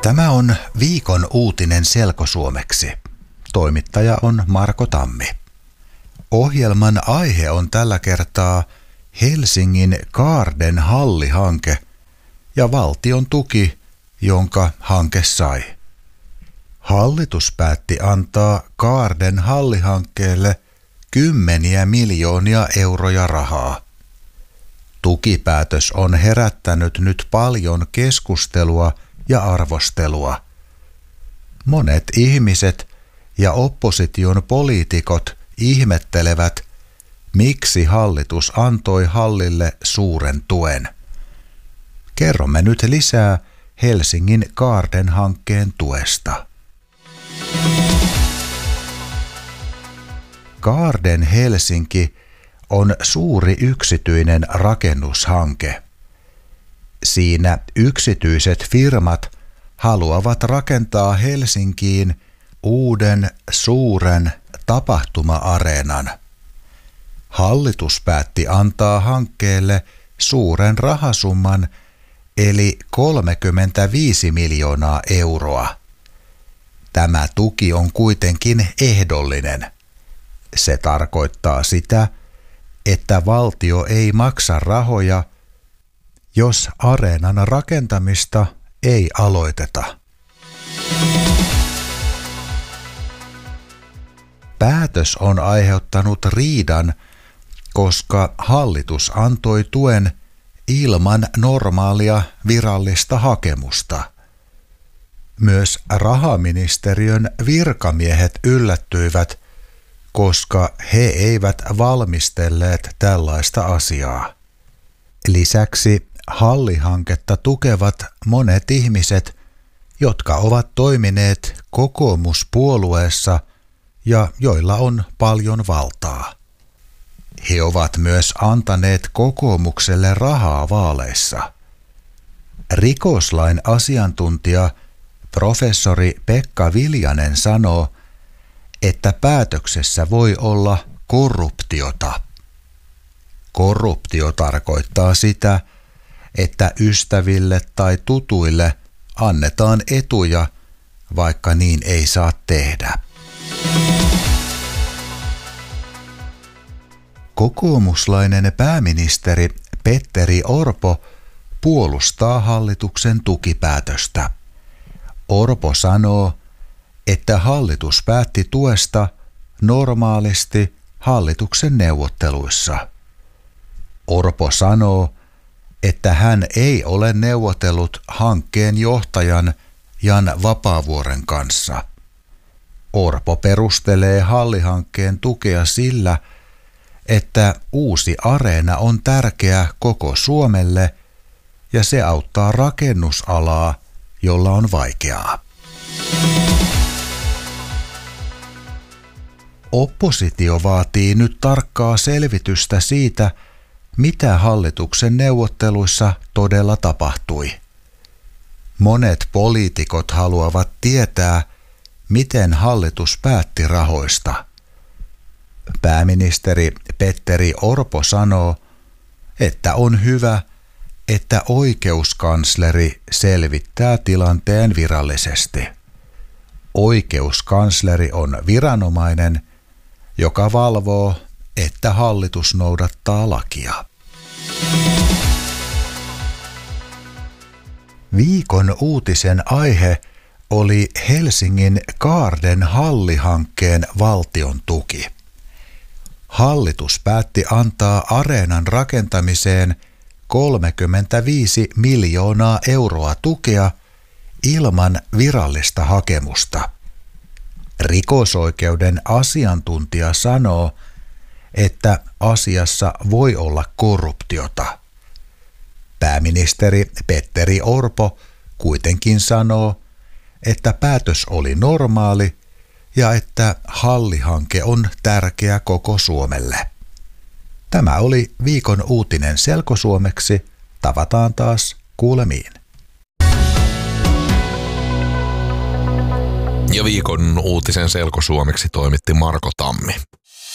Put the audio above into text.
Tämä on viikon uutinen selkosuomeksi. Toimittaja on Marko Tammi. Ohjelman aihe on tällä kertaa Helsingin Kaarden hallihanke ja valtion tuki, jonka hanke sai. Hallitus päätti antaa Kaarden hallihankkeelle kymmeniä miljoonia euroja rahaa. Tukipäätös on herättänyt nyt paljon keskustelua ja arvostelua. Monet ihmiset ja opposition poliitikot ihmettelevät, miksi hallitus antoi hallille suuren tuen. Kerromme nyt lisää Helsingin Kaarden-hankkeen tuesta. Kaarden Helsinki on suuri yksityinen rakennushanke. Siinä yksityiset firmat haluavat rakentaa Helsinkiin uuden suuren tapahtuma-areenan. Hallitus päätti antaa hankkeelle suuren rahasumman eli 35 miljoonaa euroa. Tämä tuki on kuitenkin ehdollinen. Se tarkoittaa sitä, että valtio ei maksa rahoja, jos areenan rakentamista ei aloiteta. Päätös on aiheuttanut riidan, koska hallitus antoi tuen ilman normaalia virallista hakemusta. Myös rahaministeriön virkamiehet yllättyivät, koska he eivät valmistelleet tällaista asiaa. Lisäksi hallihanketta tukevat monet ihmiset, jotka ovat toimineet kokoomuspuolueessa ja joilla on paljon valtaa. He ovat myös antaneet kokoomukselle rahaa vaaleissa. Rikoslain asiantuntija professori Pekka Viljanen sanoo, että päätöksessä voi olla korruptiota. Korruptio tarkoittaa sitä, että ystäville tai tutuille annetaan etuja, vaikka niin ei saa tehdä. Kokoomuslainen pääministeri Petteri Orpo puolustaa hallituksen tukipäätöstä. Orpo sanoo, että hallitus päätti tuesta normaalisti hallituksen neuvotteluissa. Orpo sanoo, että hän ei ole neuvotellut hankkeen johtajan Jan Vapaavuoren kanssa. Orpo perustelee hallihankkeen tukea sillä, että uusi areena on tärkeä koko Suomelle ja se auttaa rakennusalaa, jolla on vaikeaa. Oppositio vaatii nyt tarkkaa selvitystä siitä, mitä hallituksen neuvotteluissa todella tapahtui. Monet poliitikot haluavat tietää, miten hallitus päätti rahoista. Pääministeri Petteri Orpo sanoo, että on hyvä, että oikeuskansleri selvittää tilanteen virallisesti. Oikeuskansleri on viranomainen, joka valvoo, että hallitus noudattaa lakia. Viikon uutisen aihe oli Helsingin Kaarden hallihankkeen valtion tuki. Hallitus päätti antaa areenan rakentamiseen 35 miljoonaa euroa tukea ilman virallista hakemusta. Rikosoikeuden asiantuntija sanoo, että asiassa voi olla korruptiota. Pääministeri Petteri Orpo kuitenkin sanoo, että päätös oli normaali ja että hallihanke on tärkeä koko Suomelle. Tämä oli viikon uutinen selkosuomeksi. Tavataan taas kuulemiin. Ja viikon uutisen selkosuomeksi toimitti Marko Tammi.